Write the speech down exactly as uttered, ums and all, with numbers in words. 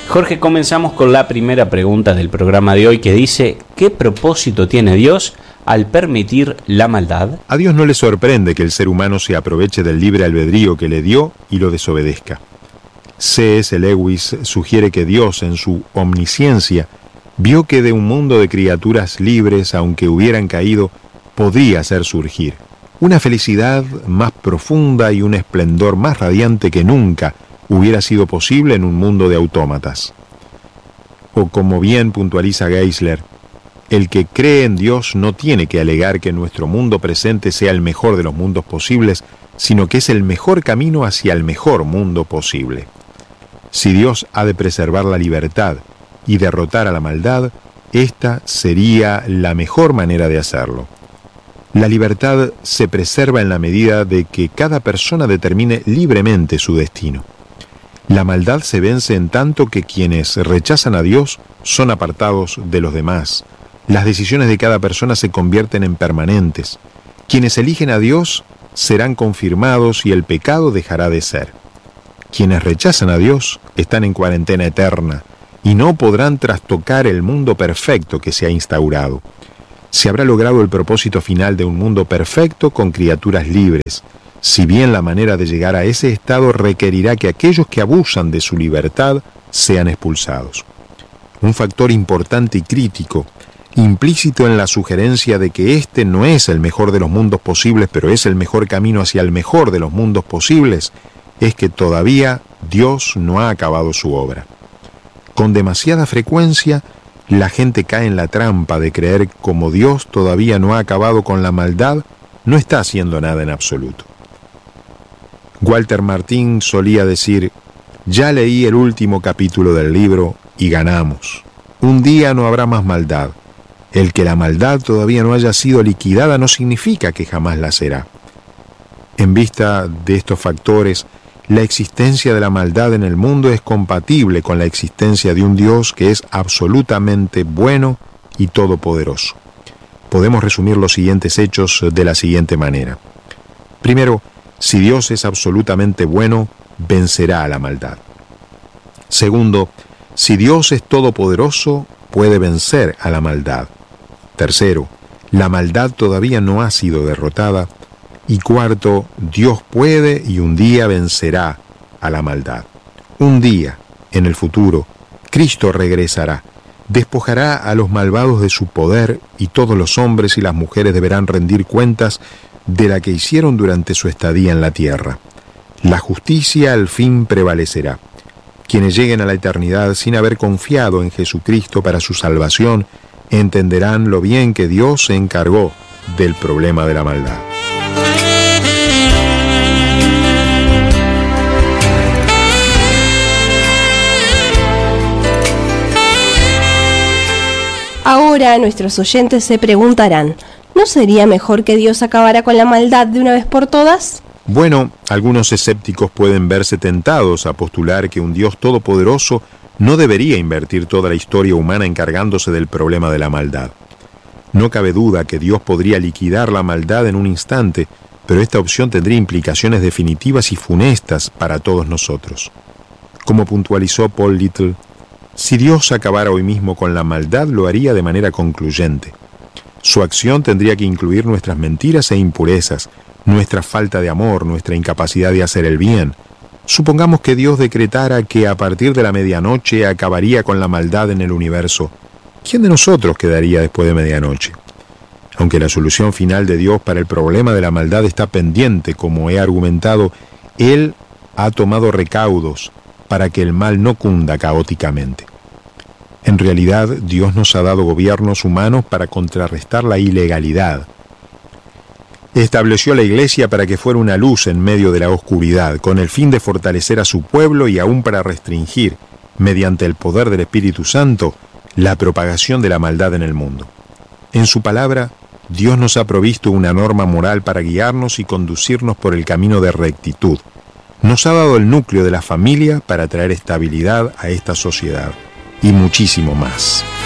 Jorge, comenzamos con la primera pregunta del programa de hoy que dice: ¿qué propósito tiene Dios al permitir la maldad? A Dios no le sorprende que el ser humano se aproveche del libre albedrío que le dio y lo desobedezca. C S Lewis sugiere que Dios, en su omnisciencia, vio que de un mundo de criaturas libres, aunque hubieran caído, podría hacer surgir una felicidad más profunda y un esplendor más radiante que nunca hubiera sido posible en un mundo de autómatas. O como bien puntualiza Geisler, el que cree en Dios no tiene que alegar que nuestro mundo presente sea el mejor de los mundos posibles, sino que es el mejor camino hacia el mejor mundo posible. Si Dios ha de preservar la libertad y derrotar a la maldad, esta sería la mejor manera de hacerlo. La libertad se preserva en la medida de que cada persona determine libremente su destino. La maldad se vence en tanto que quienes rechazan a Dios son apartados de los demás. Las decisiones de cada persona se convierten en permanentes. Quienes eligen a Dios serán confirmados y el pecado dejará de ser. Quienes rechazan a Dios están en cuarentena eterna y no podrán trastocar el mundo perfecto que se ha instaurado. Se habrá logrado el propósito final de un mundo perfecto con criaturas libres, si bien la manera de llegar a ese estado requerirá que aquellos que abusan de su libertad sean expulsados. Un factor importante y crítico, implícito en la sugerencia de que este no es el mejor de los mundos posibles, pero es el mejor camino hacia el mejor de los mundos posibles, es que todavía Dios no ha acabado su obra. Con demasiada frecuencia, la gente cae en la trampa de creer que como Dios todavía no ha acabado con la maldad, no está haciendo nada en absoluto. Walter Martín solía decir: ya leí el último capítulo del libro y ganamos. Un día no habrá más maldad. El que la maldad todavía no haya sido liquidada no significa que jamás la será. En vista de estos factores, la existencia de la maldad en el mundo es compatible con la existencia de un Dios que es absolutamente bueno y todopoderoso. Podemos resumir los siguientes hechos de la siguiente manera. Primero, si Dios es absolutamente bueno, vencerá a la maldad. Segundo, si Dios es todopoderoso, puede vencer a la maldad. Tercero, la maldad todavía no ha sido derrotada. Y cuarto, Dios puede y un día vencerá a la maldad. Un día, en el futuro, Cristo regresará, despojará a los malvados de su poder y todos los hombres y las mujeres deberán rendir cuentas de la que hicieron durante su estadía en la tierra. La justicia al fin prevalecerá. Quienes lleguen a la eternidad sin haber confiado en Jesucristo para su salvación, entenderán lo bien que Dios se encargó del problema de la maldad. Ahora nuestros oyentes se preguntarán: ¿no sería mejor que Dios acabara con la maldad de una vez por todas? Bueno, algunos escépticos pueden verse tentados a postular que un Dios todopoderoso no debería invertir toda la historia humana encargándose del problema de la maldad. No cabe duda que Dios podría liquidar la maldad en un instante, pero esta opción tendría implicaciones definitivas y funestas para todos nosotros. Como puntualizó Paul Little, si Dios acabara hoy mismo con la maldad, lo haría de manera concluyente. Su acción tendría que incluir nuestras mentiras e impurezas, nuestra falta de amor, nuestra incapacidad de hacer el bien. Supongamos que Dios decretara que a partir de la medianoche acabaría con la maldad en el universo. ¿Quién de nosotros quedaría después de medianoche? Aunque la solución final de Dios para el problema de la maldad está pendiente, como he argumentado, Él ha tomado recaudos para que el mal no cunda caóticamente. En realidad, Dios nos ha dado gobiernos humanos para contrarrestar la ilegalidad. Estableció la Iglesia para que fuera una luz en medio de la oscuridad, con el fin de fortalecer a su pueblo y aún para restringir, mediante el poder del Espíritu Santo, la propagación de la maldad en el mundo. En su palabra, Dios nos ha provisto una norma moral para guiarnos y conducirnos por el camino de rectitud. Nos ha dado el núcleo de la familia para traer estabilidad a esta sociedad y muchísimo más.